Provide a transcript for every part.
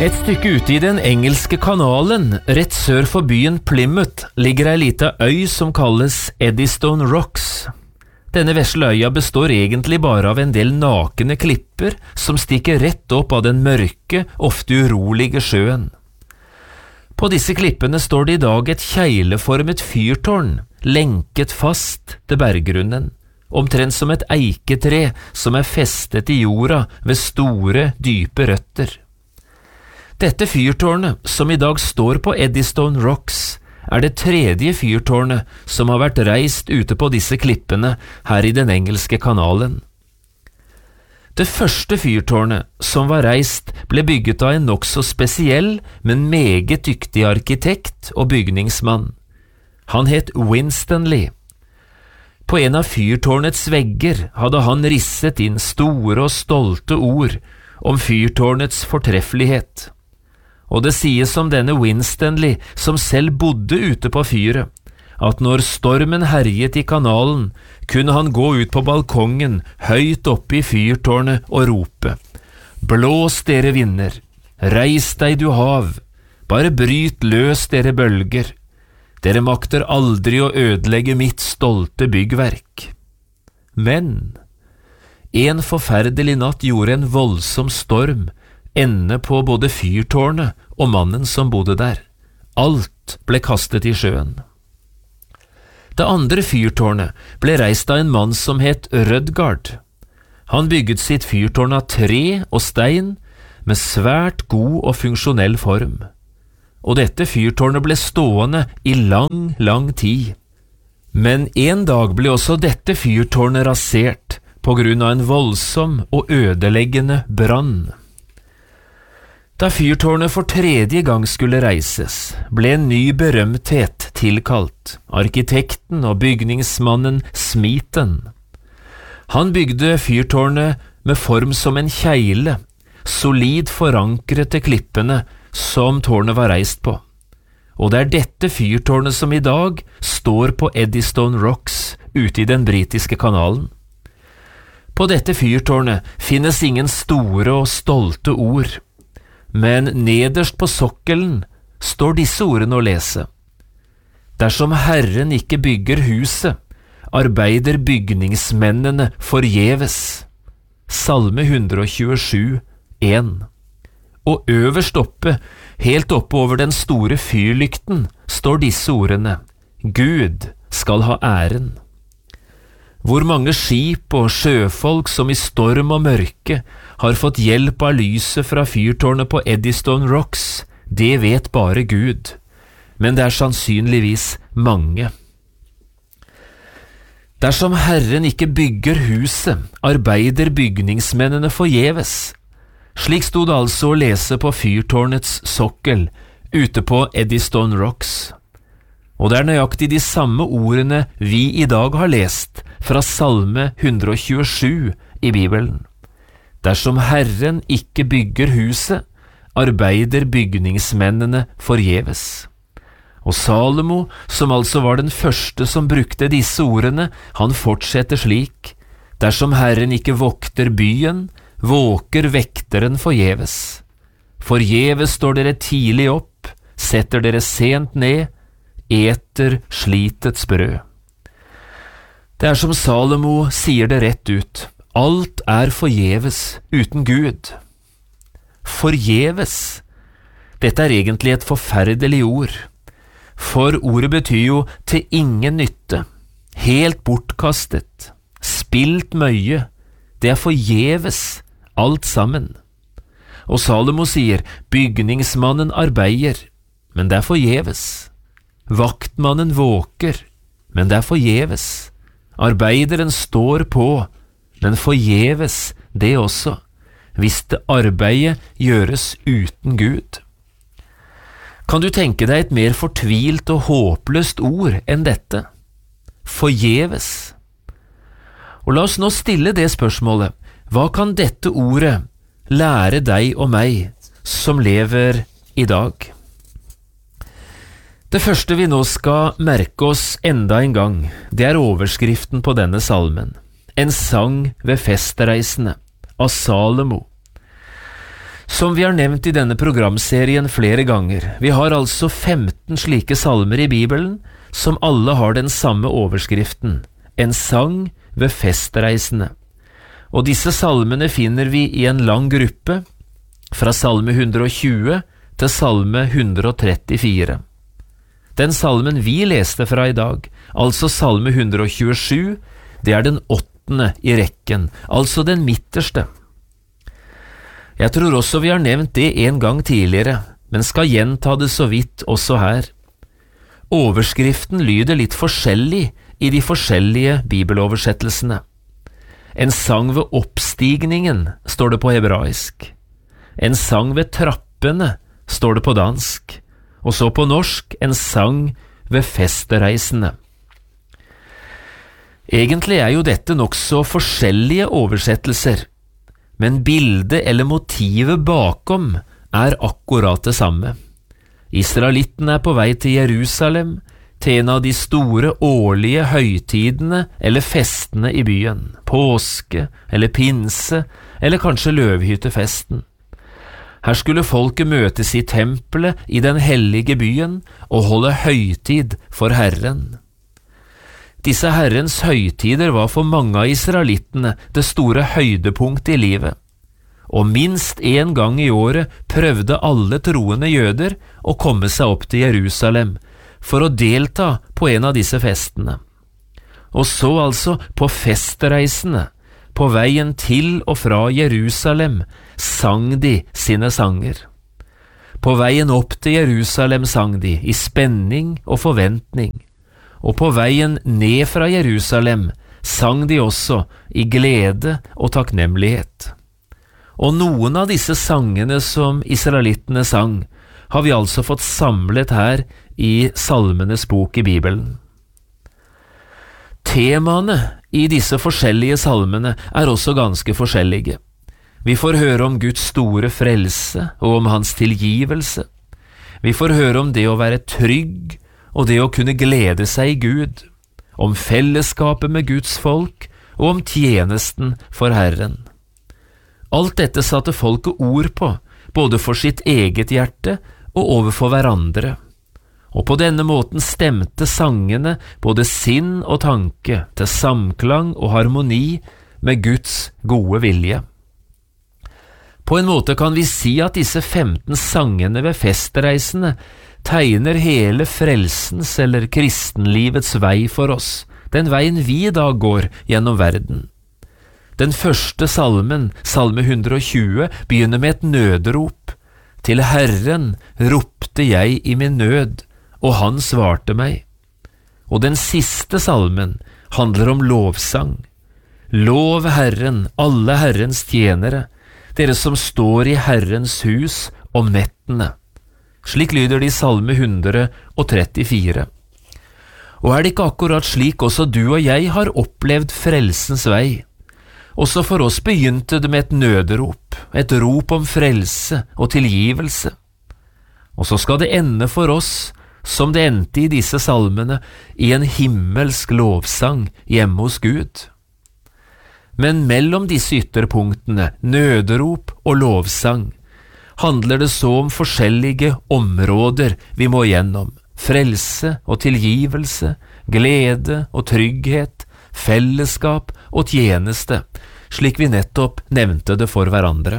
Et stykke ute i den engelske kanalen, rett sør for byen Plymouth, ligger ei lita øy som kalles Eddystone Rocks. Denne vesle øya består egentlig bare av en del nakne klipper som stikker rett opp av den mørke, ofte urolige sjøen. På disse klippene står det i dag et kjegleformet fyrtårn, lenket fast til berggrunnen, omtrent som et eiketre som er festet i jorda ved store, dype røtter. Dette fyrtårnet, som i dag står på Eddystone Rocks, er det tredje fyrtårnet som har vært reist ute på disse klippene her i den engelske kanalen. Det første fyrtårnet som var reist ble bygget av en nokså spesiell, men meget dyktig arkitekt og bygningsmann. Han het Winstanley. På en av fyrtårnets vegger hadde han risset inn store og stolte ord om fyrtårnets fortreffelighet. Og det sies om denne Winstanley, som selv bodde ute på fyret, at når stormen herjet i kanalen, kunne han gå ut på balkongen høyt oppe i fyrtårnet og rope: «Blås dere vinder, reis deg du hav, bare bryt løs dere bølger, dere makter aldri å ødelegge mitt stolte byggverk.» Men en forferdelig natt gjorde en voldsom storm ende på både fyrtårnet og mannen som bodde der. Alt ble kastet i sjøen. Det andre fyrtårnet ble reist av en mann som het Rødgard. Han bygget sitt fyrtårn av tre og stein med svært god og funksjonell form. Og dette fyrtårnet ble stående i lang tid. Men en dag ble også dette fyrtårnet rasert på grunn av en voldsom og ødeleggende brann. Da fyrtårnet for tredje gang skulle reises, ble en ny berømthet tilkalt, arkitekten og bygningsmannen Smeaton. Han bygde fyrtårnet med form som en kjegle, solid forankret til klippene som tårnet var reist på. Og det er dette fyrtårnet som i dag står på Eddystone Rocks ute i den britiske kanalen. På dette fyrtårnet finnes ingen store og stolte ord, men nederst på sokkelen står disse ordene å lese: «Dersom Herren ikke bygger huset, arbeider bygningsmennene forgjeves.» Salme 127, 1. Og øverst oppe, helt oppe over den store fyrlykten, står disse ordene: «Gud skal ha æren.» Hvor mange skip og sjøfolk som i storm og mørke har fått hjelp av lyset fra fyrtårnet på Eddystone Rocks, det vet bare Gud, men det er sannsynligvis mange. Dersom Herren ikke bygger huset, arbeider bygningsmennene forgjeves. Slik stod det altså å lese på fyrtårnets sokkel ute på Eddystone Rocks. Og det er nøyaktig de samme ordene vi i dag har lest fra Salme 127 i Bibelen. Dersom Herren ikke bygger huset, arbeider bygningsmennene forgjeves. Og Salomo, som altså var den første som brukte disse ordene, han fortsetter slik: Dersom Herren ikke vokter byen, våker vekteren forgjeves. Forgjeves står dere tidlig opp, setter dere sent ned, eter slitets brød. Det er som Salomo sier det rett ut: alt er forgjeves uten Gud. Forgjeves. Dette er egentlig et forferdelig ord, for ordet betyr jo til ingen nytte, helt bortkastet, spilt møye, det er forgjeves, alt sammen. Og Salomo sier: bygningsmannen arbeider, men det er forgjeves. Vaktmannen våker, men det er forgjeves. Arbeideren står på, men forgjeves det også, hvis det arbeidet gjøres uten Gud. Kan du tenke deg et mer fortvilt og håpløst ord enn dette? Forgjeves. Og la oss nå stille det spørsmålet: hva kan dette ordet lære deg og meg som lever i dag? Det første vi nå skal merke oss enda en gang, det er overskriften på denne salmen. En sang ved festreisene, av Salomo. Som vi har nevnt i denne programserien flere ganger, vi har altså 15 slike salmer i Bibelen, som alle har den samme overskriften, en sang ved festreisende. Og disse salmene finner vi i en lang gruppe, fra salme 120 til salme 134. Den salmen vi leste fra i dag, altså salme 127, det er den 8. i rekken, altså den midterste. Jeg tror også vi har nevnt det en gang tidligere, men skal gjenta det så vidt også her. Overskriften lyder litt forskjellig i de forskjellige bibeloversettelsene. En sang ved oppstigningen står det på hebraisk. En sang ved trappene står det på dansk. Og så på norsk en sang ved festreisende. Egentlig er jo dette nokså forskjellige oversettelser, men bildet eller motivet bakom er akkurat det samme. Israelittene er på vei til Jerusalem, til en av de store årlige høytidene eller festene i byen, påske eller pinse eller kanskje løvhyttefesten. Her skulle folket møtes i tempelet i den hellige byen og holde høytid for Herren. Disse Herrens høytider var for mange av israelittene det store høydepunktet i livet, og minst en gang i året prøvde alle troende jøder å komme seg opp til Jerusalem for å delta på en av disse festene. Og så altså på festreisene, på veien til og fra Jerusalem, sang de sine sanger. På veien opp til Jerusalem sang de i spenning og forventning, og på veien ned fra Jerusalem sang de også i glede og takknemlighet. Og noen av disse sangene som israelittene sang, har vi altså fått samlet her i Salmenes bok i Bibelen. Temaene i disse forskjellige salmene er også ganske forskjellige. Vi får høre om Guds store frelse og om hans tilgivelse. Vi får høre om det å være trygg og det å kunne glede seg i Gud, om fellesskapet med Guds folk og om tjenesten for Herren. Alt dette satte folket ord på, både for sitt eget hjerte og overfor hverandre. Og på denne måten stemte sangene både sinn og tanke til samklang og harmoni med Guds gode vilje. På en måte kan vi si at disse 15 sangene ved festreisene tegner hele frelsens eller kristenlivets vei for oss, den veien vi i dag går gjennom verden. Den første salmen, salme 120, begynner med et nødrop. Til Herren ropte jeg i min nød, og han svarte meg. Og den siste salmen handler om lovsang. Lov Herren, alle Herrens tjenere, dere som står i Herrens hus om nettene. Slik lyder det i salme 134. Og er det ikke akkurat slik også du og jeg har opplevd frelsens vei? Også for oss begynte det med et nødrop, et rop om frelse og tilgivelse. Og så skal det ende for oss, som det endte i disse salmene, i en himmelsk lovsang hjemme hos Gud. Men mellom disse ytterpunktene, nødrop og lovsang, handler det så om forskjellige områder vi må gjennom, frelse og tilgivelse, glede og trygghet, fellesskap og tjeneste, slik vi nettopp nevnte det for hverandre.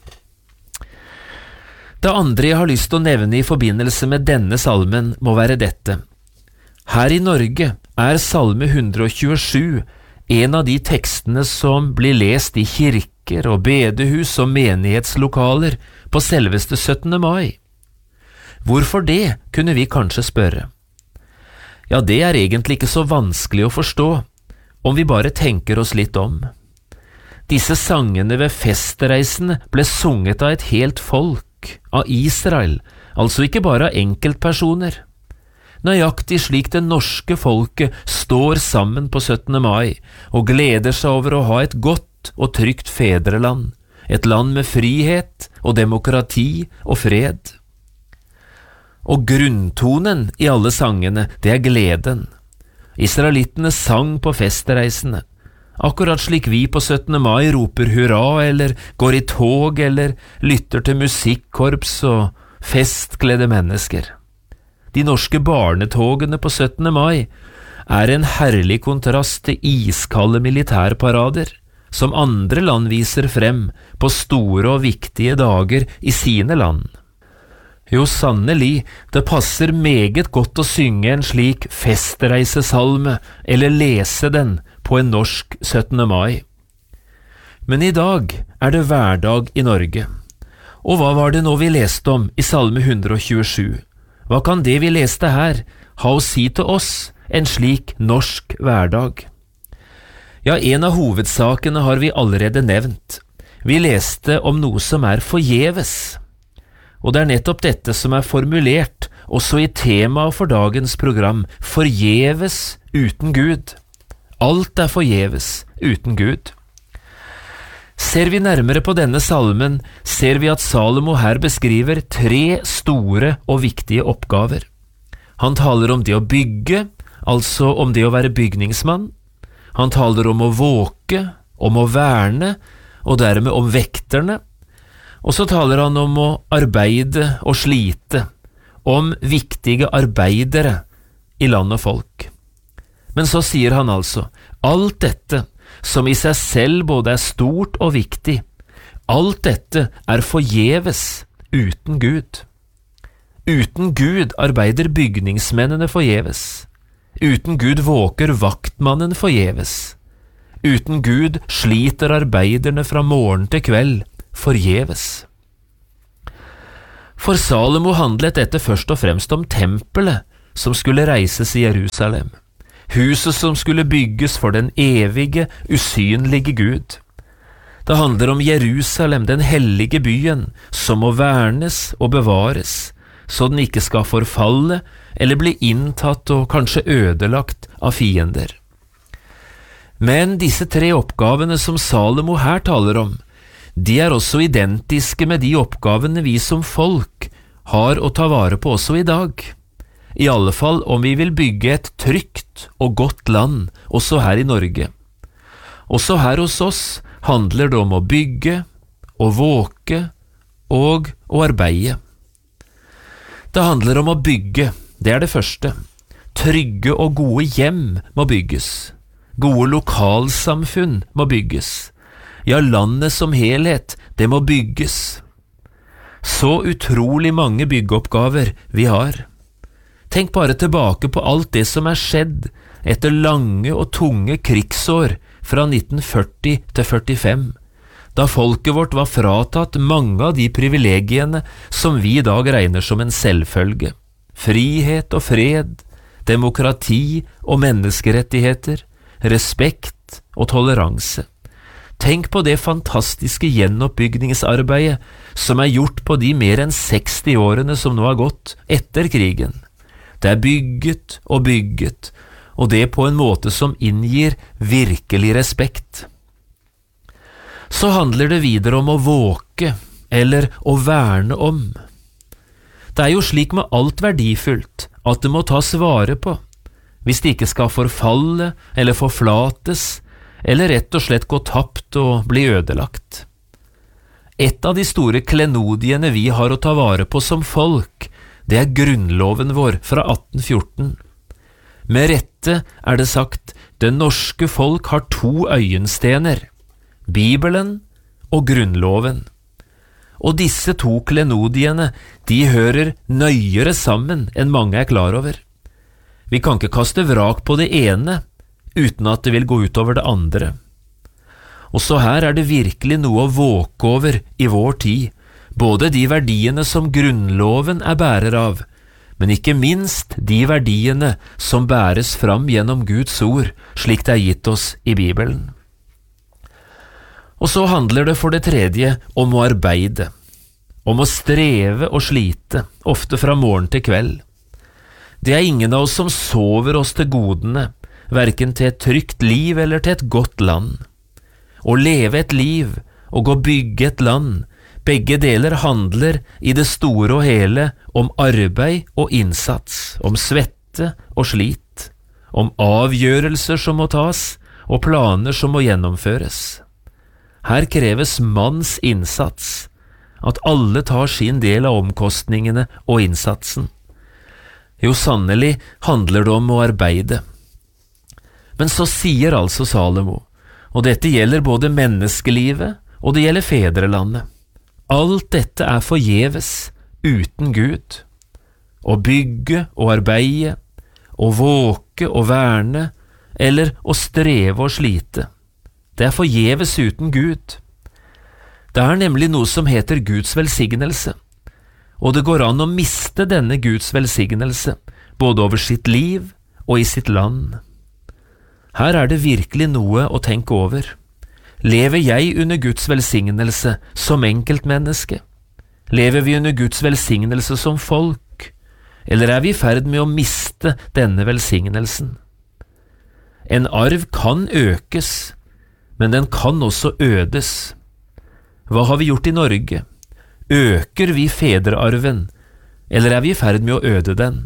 Det andre jeg har lyst til å nevne i forbindelse med denne salmen må være dette. Her i Norge er salme 127 en av de tekstene som blir lest i kirker og bedehus og menighetslokaler på selveste 17. mai. Hvorfor det, kunne vi kanskje spørre. Ja, det er egentlig ikke så vanskelig å forstå, om vi bare tenker oss litt om. Disse sangene ved festreisene ble sunget av et helt folk, av Israel, altså ikke bare av enkeltpersoner. Nøyaktig slik det norske folket står sammen på 17. mai og gleder seg over å ha et godt og trygt fedreland, et land med frihet og demokrati og fred. Og grunntonen i alle sangene, det er gleden. Israelittene sang på festreisene. akkurat slik vi på 17. mai roper hurra, eller går i tog, eller lytter til musikkorps og festkledde mennesker. De norske barnetogene på 17. mai er en herlig kontrast til iskalde militærparader, som andre land viser frem på store og viktige dager i sine land. Jo, sannelig, det passer meget godt å synge en slik festreisesalme eller lese den på en norsk 17. mai. Men i dag er det hverdag i Norge. Og hva var det nå vi leste om i Salme 127? Hva kan det vi leste her ha å si til oss en slik norsk hverdag? Ja, en av hovedsakene har vi allerede nevnt. Vi leste om noe som er forgjeves. Og det er nettopp dette som er formulert også i temaet for dagens program, forgjeves uten Gud. Alt er forgjeves uten Gud. Ser vi nærmere på denne salmen, ser vi at Salomo her beskriver 3 store og viktige oppgaver. Han taler om det å bygge, altså om det å være bygningsmann. Han taler om å våke, om å verne, og dermed om vekterne. Og så taler han om å arbeide og slite, om viktige arbeidere i land og folk. Men så sier han altså, alt dette, som i seg selv både er stort og viktig, alt dette er forgjeves uten Gud. Uten Gud arbeider bygningsmennene forgjeves. Uten Gud våker vaktmannen forgjeves. Uten Gud sliter arbeiderne fra morgen til kveld forgjeves. For Salomo handlet dette først og fremst om tempelet som skulle reises i Jerusalem. Huset som skulle bygges for den evige, usynlige Gud. Det handler om Jerusalem, den hellige byen, som må vernes og bevares, så den ikke skal forfalle eller bli inntatt og kanskje ødelagt av fiender. Men disse 3 oppgavene som Salomo her taler om, de er også identiske med de oppgavene vi som folk har å ta vare på også i dag. I alle fall om vi vil bygge et trygt og godt land, også her i Norge. Også her hos oss handler det om å bygge, å våke og å arbeide. Det handler om å bygge, det er det første. Trygge og gode hjem må bygges. Gode lokalsamfunn må bygges. Ja, landet som helhet, det må bygges. Så utrolig mange byggeoppgaver vi har. Tenk bare tilbake på alt det som er skjedd etter lange og tunge krigsår fra 1940 til 45, da folket vårt var fratatt mange av de privilegiene som vi i dag regner som en selvfølge. Frihet og fred, demokrati og menneskerettigheter, respekt og toleranse. Tenk på det fantastiske gjenoppbygningsarbeidet som er gjort på de mer enn 60 årene som nå har gått etter krigen. Det er bygget og bygget, og det på en måte som inngir virkelig respekt. Så handler det videre om å våke, eller å verne om. Det er jo slik med alt verdifullt, at det må tas vare på, hvis det ikke skal forfalle eller forflates, eller rett og slett gå tapt og bli ødelagt. Et av de store klenodiene vi har å ta vare på som folk, det er grunnloven vår fra 1814. Med rette er det sagt, det norske folk har 2 øyenstener, Bibelen og grunnloven. Og disse 2 klenodiene, de hører nøyere sammen enn mange er klar over. Vi kan ikke kaste vrak på det ene, uten at det vil gå ut over det andre. Og så her er det virkelig noe å våke over i vår tid, både de verdiene som grunnloven er bærer av, men ikke minst de verdiene som bæres fram gjennom Guds ord, slik det er gitt oss i Bibelen. Og så handler det for det tredje om å arbeide, om å streve og slite, ofte fra morgen til kveld. Det er ingen av oss som sover oss til godene, hverken til et trygt liv eller til et godt land. Å leve et liv og å bygge et land, begge deler handler i det store og hele om arbeid og innsats, om svette og slit, om avgjørelser som må tas, og planer som må gjennomføres. Her kreves manns innsats, at alle tar sin del av omkostningene og innsatsen. Jo, sannelig handler det om å arbeide. Men så sier altså Salomo, og dette gjelder både menneskelivet og det gjelder fedrelandet. Alt dette er forgjeves uten Gud. Å bygge og arbeide, å våke og verne, eller å streve og slite. Det er forgjeves uten Gud. Det er nemlig noe som heter Guds velsignelse, og det går an å miste denne Guds velsignelse, både over sitt liv og i sitt land. Her er det virkelig noe å tenke over. Lever jeg under Guds velsignelse som enkeltmenneske? Lever vi under Guds velsignelse som folk? Eller er vi i ferd med å miste denne velsignelsen? En arv kan økes, men den kan også ødes. Hva har vi gjort i Norge? Øker vi fedrearven, eller er vi i ferd med å øde den?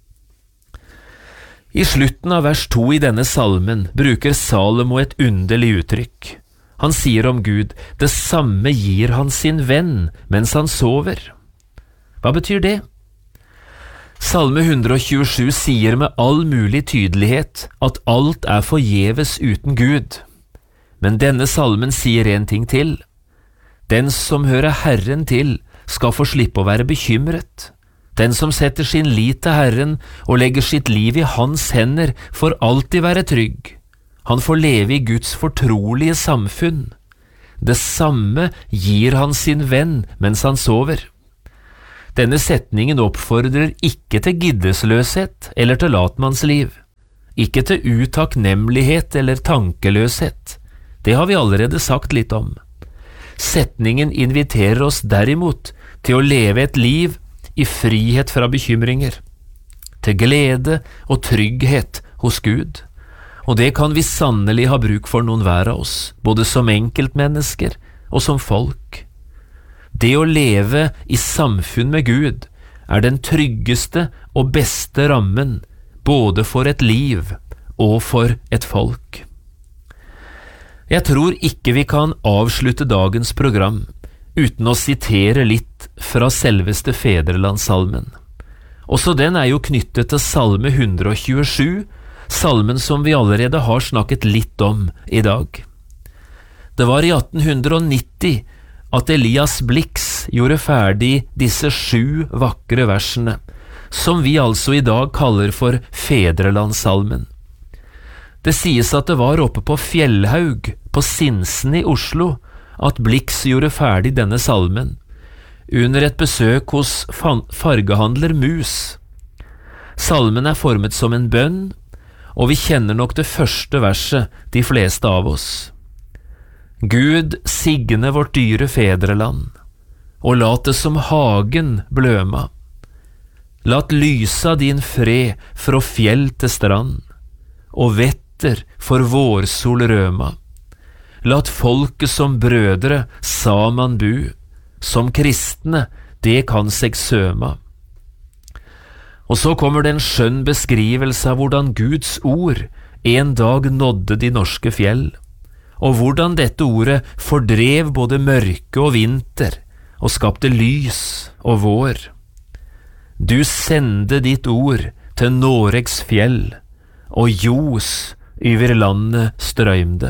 I slutten av vers 2 i denne salmen bruker Salomo et underlig uttrykk. Han sier om Gud, det samme gir han sin venn mens han sover. Hva betyr det? Salme 127 sier med all mulig tydelighet at alt er forgjeves uten Gud. Men denne salmen sier en ting til. Den som hører Herren til, skal få slippe å være bekymret. Den som setter sin lit til Herren og legger sitt liv i hans hender, får alltid være trygg. Han får leve i Guds fortrolige samfunn. Det samme gir han sin venn mens han sover. Denne setningen oppfordrer ikke til giddesløshet eller til latmannsliv, ikke til utakknemlighet eller tankeløshet. Det har vi allerede sagt litt om. Setningen inviterer oss derimot til å leve et liv i frihet fra bekymringer, til glede og trygghet hos Gud. Og det kan vi sannelig ha bruk for noen hver av oss, både som enkeltmennesker og som folk. Det å leve i samfunn med Gud er den tryggeste og beste rammen, både for et liv og for et folk. Jeg tror ikke vi kan avslutte dagens program uten å sitere litt fra selveste fedrelandssalmen. Også den er jo knyttet til salme 127, salmen som vi allerede har snakket litt om i dag. Det var i 1890 at Elias Blix gjorde ferdig disse 7 vakre versene, som vi altså i dag kaller for fedrelandssalmen. Det sies at det var oppe på Fjellhaug, på Sinsen i Oslo, at Blix gjorde ferdig denne salmen, under et besøk hos fargehandler Mus. Salmen er formet som en bønn, og vi kjenner nok det første verset, de fleste av oss. Gud signe vårt dyre fedreland, og lat det som hagen bløma. Lat lysa din fred fra fjell til strand, og vetter for vårsol røma. Lat folket som brødre saman bu, som kristne, det kan seg søma. Og så kommer det en skjønn beskrivelse av hvordan Guds ord en dag nådde de norske fjell, og hvordan dette ordet fordrev både mørke og vinter, og skapte lys og vår. Du sendte ditt ord til Noregs fjell, og ljos over landet strømde.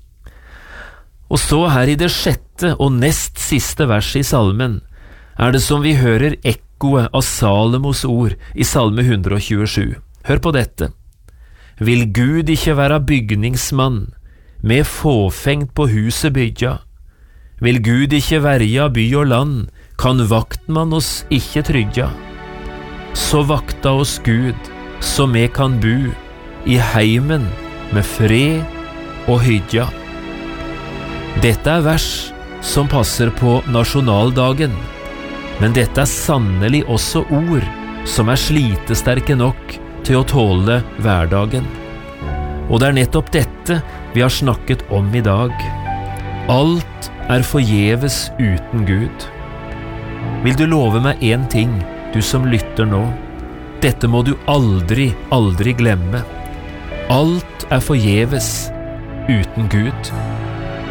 Og så her i det 6. og nest siste verset i salmen er det som vi hører ekkoet av Salomos ord i salme 127. Hør på dette. Vil Gud ikke være bygningsmann, med fåfengt på huset bygja? Vil Gud ikke verja by og land, kan vaktmann oss ikke trygja? Så vakta oss Gud, så vi kan bu i heimen med fred og hydja. Dette er vers som passer på nasjonaldagen, men dette er sannelig også ord som er slitesterke nok til å tåle hverdagen. Og det er nettopp dette vi har snakket om i dag. Alt er forgjeves uten Gud. Vil du love meg en ting, du som lytter nå? Dette må du aldri glemme. Alt er forgjeves uten Gud.